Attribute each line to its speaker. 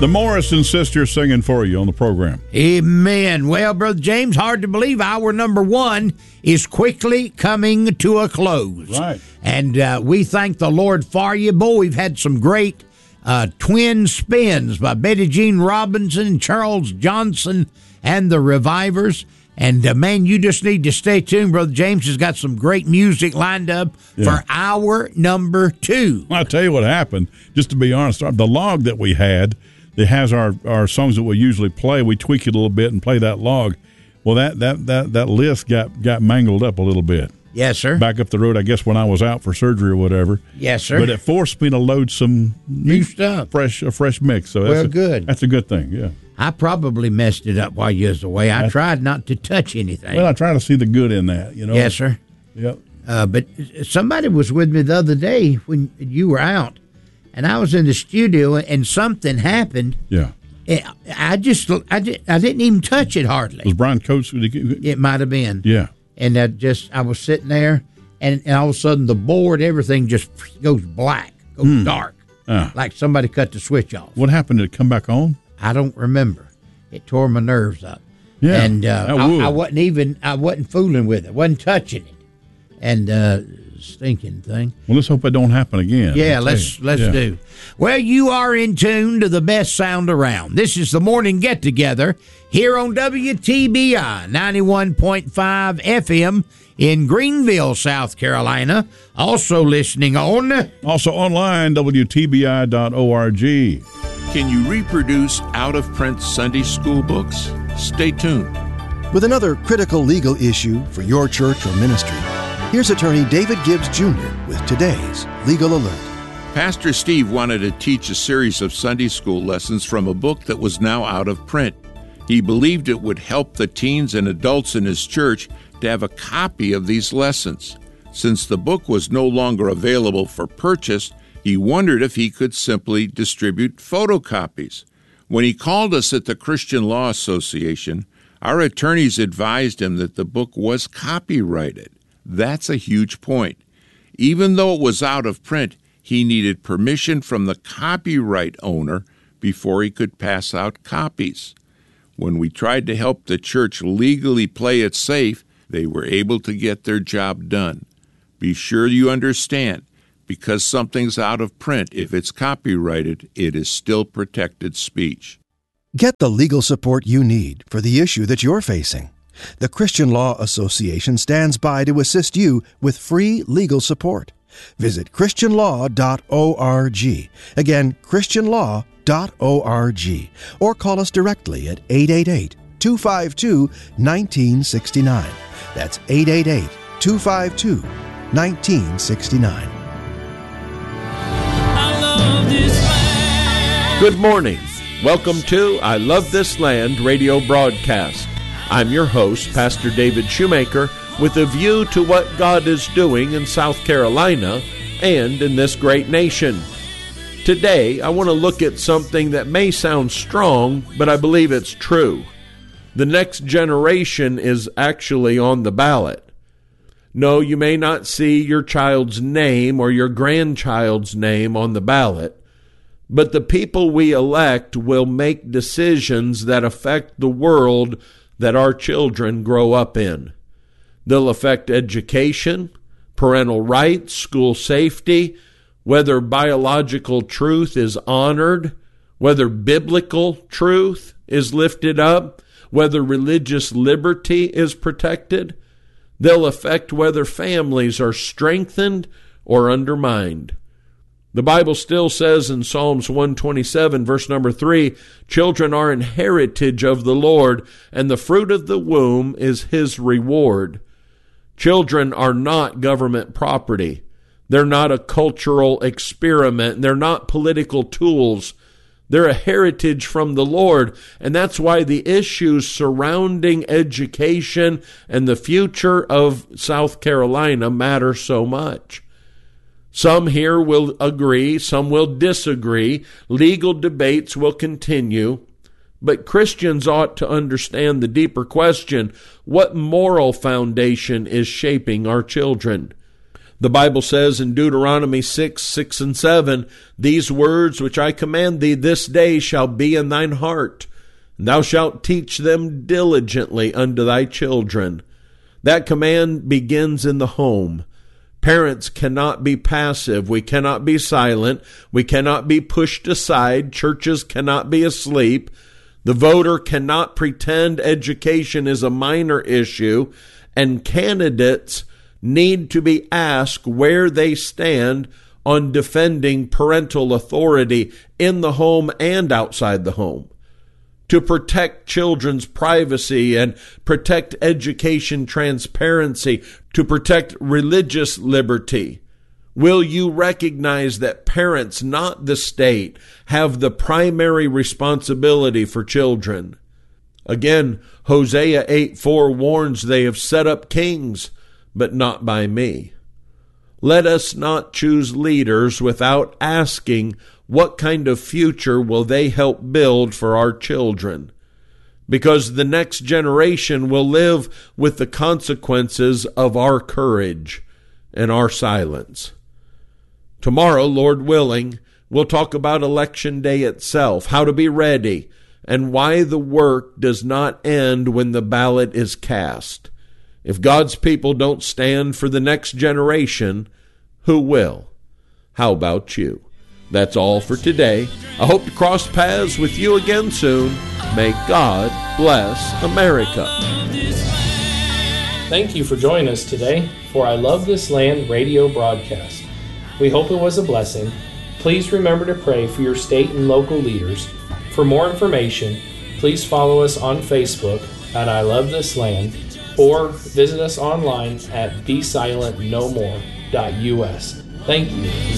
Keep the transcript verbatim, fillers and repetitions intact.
Speaker 1: The Morrison sisters singing for you on the program.
Speaker 2: Amen. Well, Brother James, hard to believe hour number one is quickly coming to a close.
Speaker 1: Right.
Speaker 2: And uh, we thank the Lord for you. Boy, we've had some great uh, twin spins by Betty Jean Robinson, Charles Johnson, and the Revivers. And, uh, man, you just need to stay tuned. Brother James has got some great music lined up yeah. for hour number two.
Speaker 1: Well, I'll tell you what happened. Just to be honest, the log that we had that has our, our songs that we usually play, we tweak it a little bit and play that log. Well, that, that, that, that list got, got mangled up a little bit.
Speaker 2: Yes, sir.
Speaker 1: Back up the road, I guess, when I was out for surgery or whatever.
Speaker 2: Yes, sir.
Speaker 1: But it forced me to load some
Speaker 2: new stuff,
Speaker 1: fresh, a fresh mix. So
Speaker 2: well,
Speaker 1: that's a,
Speaker 2: good.
Speaker 1: That's a good thing. Yeah.
Speaker 2: I probably messed it up while you was away. I
Speaker 1: that's,
Speaker 2: tried not to touch anything.
Speaker 1: Well, I try to see the good in that. You know.
Speaker 2: Yes, sir.
Speaker 1: Yep.
Speaker 2: Uh, but somebody was with me the other day when you were out, and I was in the studio, and something happened.
Speaker 1: Yeah.
Speaker 2: I just, I, just, I didn't even touch it hardly.
Speaker 1: Was Brian Coates?
Speaker 2: It might have been.
Speaker 1: Yeah.
Speaker 2: And I just, I was sitting there, and, and all of a sudden the board, everything just goes black, goes mm. dark, uh. like somebody cut the switch off.
Speaker 1: What happened? Did it come back on?
Speaker 2: I don't remember. It tore my nerves up.
Speaker 1: Yeah.
Speaker 2: And uh, I, I wasn't even, I wasn't fooling with it, wasn't touching it. And, uh, stinking thing.
Speaker 1: Well, let's hope it don't happen again.
Speaker 2: Yeah, let's let's yeah. do. Well, you are in tune to the best sound around. This is the morning get together here on W T B I ninety-one point five F M in Greenville, South Carolina. Also listening on
Speaker 1: also online W T B I dot org.
Speaker 3: Can you reproduce out of print Sunday school books? Stay tuned.
Speaker 4: With another critical legal issue for your church or ministry, here's attorney David Gibbs Junior with today's Legal Alert.
Speaker 3: Pastor Steve wanted to teach a series of Sunday school lessons from a book that was now out of print. He believed it would help the teens and adults in his church to have a copy of these lessons. Since the book was no longer available for purchase, he wondered if he could simply distribute photocopies. When he called us at the Christian Law Association, our attorneys advised him that the book was copyrighted. That's a huge point. Even though it was out of print, he needed permission from the copyright owner before he could pass out copies. When we tried to help the church legally play it safe, they were able to get their job done. Be sure you understand, because something's out of print, if it's copyrighted, it is still protected speech.
Speaker 4: Get the legal support you need for the issue that you're facing. The Christian Law Association stands by to assist you with free legal support. Visit Christian law dot org. Again, Christian law dot org. Or call us directly at eight eight eight, two five two, one nine six nine. That's eight eight eight, two five two, one nine six nine.
Speaker 5: I love this land. Good morning. Welcome to I Love This Land radio broadcast. I'm your host, Pastor David Shoemaker, with a view to what God is doing in South Carolina and in this great nation. Today, I want to look at something that may sound strong, but I believe it's true. The next generation is actually on the ballot. No, you may not see your child's name or your grandchild's name on the ballot, but the people we elect will make decisions that affect the world that our children grow up in. They'll affect education, parental rights, school safety, whether biological truth is honored, whether biblical truth is lifted up, whether religious liberty is protected. They'll affect whether families are strengthened or undermined. The Bible still says in Psalms one twenty-seven, verse number three, children are an heritage of the Lord, and the fruit of the womb is his reward. Children are not government property. They're not a cultural experiment. They're not political tools. They're a heritage from the Lord, and that's why the issues surrounding education and the future of South Carolina matter so much. Some here will agree, some will disagree. Legal debates will continue. But Christians ought to understand the deeper question, what moral foundation is shaping our children? The Bible says in Deuteronomy six, six and seven, "These words which I command thee this day shall be in thine heart, and thou shalt teach them diligently unto thy children." That command begins in the home. Parents cannot be passive. We cannot be silent. We cannot be pushed aside. Churches cannot be asleep. The voter cannot pretend education is a minor issue, and candidates need to be asked where they stand on defending parental authority in the home and outside the home, to protect children's privacy and protect education transparency, to protect religious liberty. Will you recognize that parents, not the state, have the primary responsibility for children? Again, Hosea eight four warns, "They have set up kings, but not by me." Let us not choose leaders without asking, what kind of future will they help build for our children? Because the next generation will live with the consequences of our courage and our silence. Tomorrow, Lord willing, we'll talk about Election Day itself, how to be ready, and why the work does not end when the ballot is cast. If God's people don't stand for the next generation, who will? How about you? That's all for today. I hope to cross paths with you again soon. May God bless America.
Speaker 6: Thank you for joining us today for I Love This Land radio broadcast. We hope it was a blessing. Please remember to pray for your state and local leaders. For more information, please follow us on Facebook at I Love This Land, or visit us online at be silent no more dot U S. Thank you.